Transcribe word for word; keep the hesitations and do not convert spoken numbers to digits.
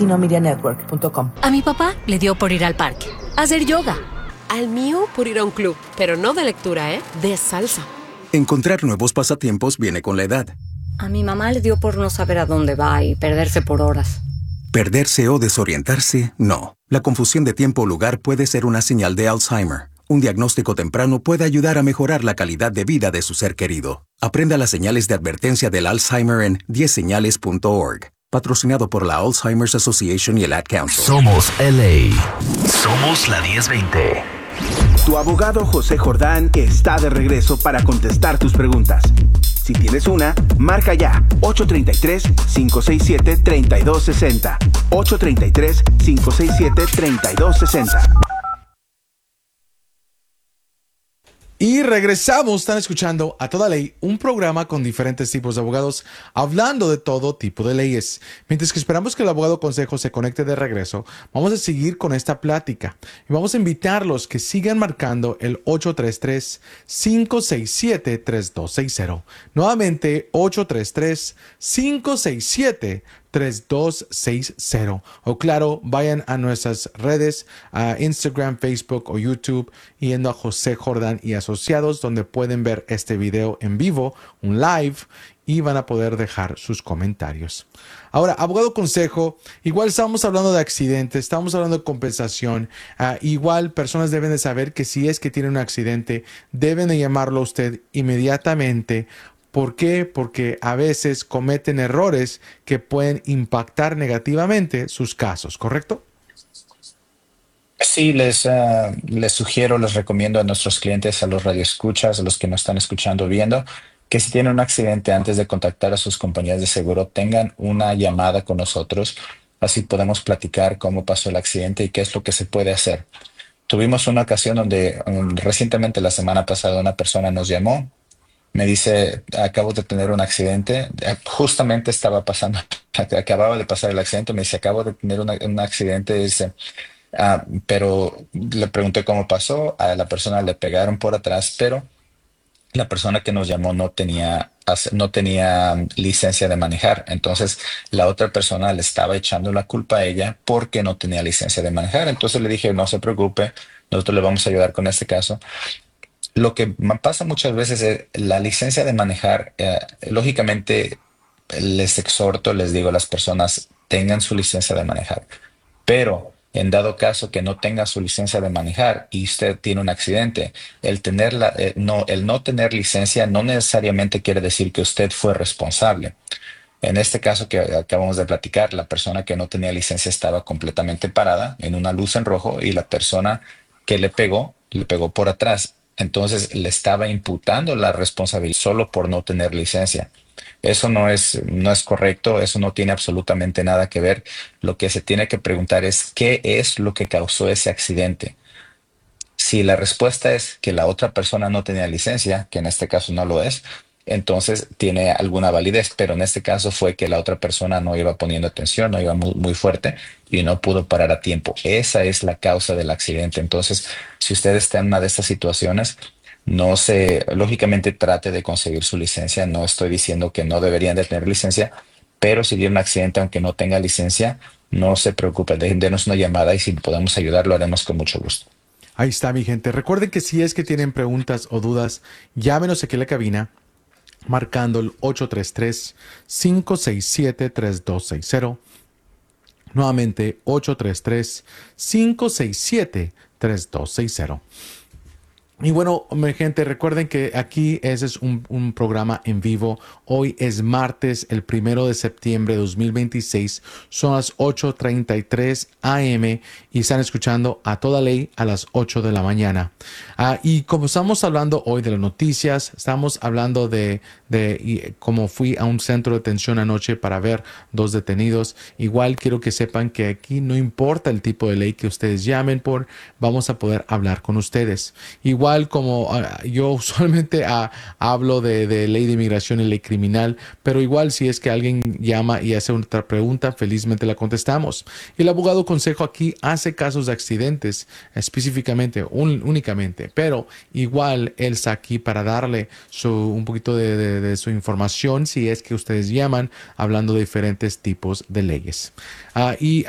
latino media network punto com. A mi papá le dio por ir al parque, a hacer yoga. Al mío por ir a un club, pero no de lectura, ¿eh? De salsa. Encontrar nuevos pasatiempos viene con la edad. A mi mamá le dio por no saber a dónde va y perderse por horas. Perderse o desorientarse, no. La confusión de tiempo o lugar puede ser una señal de Alzheimer. Un diagnóstico temprano puede ayudar a mejorar la calidad de vida de su ser querido. Aprenda las señales de advertencia del Alzheimer en diez señales punto org. Patrocinado por la Alzheimer's Association y el Ad Council. Somos L A. Somos la diez veinte. Tu abogado José Jordán está de regreso para contestar tus preguntas. Si tienes una, marca ya ocho tres tres, cinco seis siete, tres dos seis cero. ocho tres tres, cinco seis siete, tres dos seis cero. Y regresamos, están escuchando A Toda Ley, un programa con diferentes tipos de abogados hablando de todo tipo de leyes. Mientras que esperamos que el abogado consejo se conecte de regreso, vamos a seguir con esta plática y vamos a invitarlos que sigan marcando el ocho tres tres, cinco seis siete, tres dos seis cero. Nuevamente, ocho tres tres, cinco seis siete, tres dos seis cero. O claro, vayan a nuestras redes, a Instagram, Facebook o YouTube, yendo a José Jordán y Asociados, donde pueden ver este video en vivo, un live, y van a poder dejar sus comentarios. Ahora, abogado consejo, igual estamos hablando de accidentes, estamos hablando de compensación. Uh, igual personas deben de saber que si es que tienen un accidente, deben de llamarlo a usted inmediatamente. ¿Por qué? Porque a veces cometen errores que pueden impactar negativamente sus casos, ¿correcto? Sí, les, uh, les sugiero, les recomiendo a nuestros clientes, a los radioescuchas, a los que nos están escuchando, viendo, que si tienen un accidente, antes de contactar a sus compañías de seguro, tengan una llamada con nosotros. Así podemos platicar cómo pasó el accidente y qué es lo que se puede hacer. Tuvimos una ocasión donde um, recientemente, la semana pasada, una persona nos llamó. Me dice, acabo de tener un accidente, justamente estaba pasando, acababa de pasar el accidente, me dice, acabo de tener una, un accidente, dice, ah, pero le pregunté cómo pasó, a la persona le pegaron por atrás, pero la persona que nos llamó no tenía, no tenía licencia de manejar, entonces la otra persona le estaba echando la culpa a ella porque no tenía licencia de manejar, entonces le dije, no se preocupe, nosotros le vamos a ayudar con este caso. Lo que pasa muchas veces es la licencia de manejar. Eh, lógicamente, les exhorto, les digo a las personas, tengan su licencia de manejar. Pero en dado caso que no tenga su licencia de manejar y usted tiene un accidente, el, tener la, eh, no, el no tener licencia no necesariamente quiere decir que usted fue responsable. En este caso que acabamos de platicar, la persona que no tenía licencia estaba completamente parada en una luz en rojo y la persona que le pegó, le pegó por atrás. Entonces le estaba imputando la responsabilidad solo por no tener licencia. Eso no es, no es correcto, eso no tiene absolutamente nada que ver. Lo que se tiene que preguntar es qué es lo que causó ese accidente. Si la respuesta es que la otra persona no tenía licencia, que en este caso no lo es, entonces tiene alguna validez, pero en este caso fue que la otra persona no iba poniendo atención, no iba muy, muy fuerte y no pudo parar a tiempo. Esa es la causa del accidente. Entonces, si usted está en una de estas situaciones, no se, lógicamente trate de conseguir su licencia. No estoy diciendo que no deberían de tener licencia, pero si tiene un accidente aunque no tenga licencia, no se preocupe, denos una llamada y si podemos ayudar lo haremos con mucho gusto. Ahí está, mi gente. Recuerden que si es que tienen preguntas o dudas, llámenos aquí en la cabina marcando el ocho tres tres, cinco seis siete, tres dos seis cero. Nuevamente, ocho tres tres, cinco seis siete, tres dos seis cero. Y bueno, mi gente, recuerden que aquí ese es un, un programa en vivo. Hoy es martes, el primero de septiembre de dos mil veintiséis. Son las ocho treinta y tres a eme y están escuchando A Toda Ley a las ocho de la mañana. Uh, y como estamos hablando hoy de las noticias, estamos hablando de, de y, como fui a un centro de detención anoche para ver dos detenidos. Igual quiero que sepan que aquí no importa el tipo de ley que ustedes llamen por, vamos a poder hablar con ustedes. Igual como uh, yo usualmente uh, hablo de, de ley de inmigración y ley criminal, pero igual si es que alguien llama y hace otra pregunta, felizmente la contestamos. Y el abogado consejo aquí hace casos de accidentes específicamente, un, únicamente, pero igual él está aquí para darle su, un poquito de, de, de su información si es que ustedes llaman hablando de diferentes tipos de leyes. Uh, y